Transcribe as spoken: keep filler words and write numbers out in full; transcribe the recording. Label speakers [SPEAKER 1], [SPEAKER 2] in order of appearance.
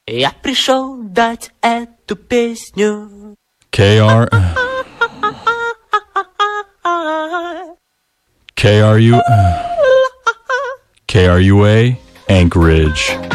[SPEAKER 1] Я пришел дать эту песню.
[SPEAKER 2] K R K R U K R U A Anchorage.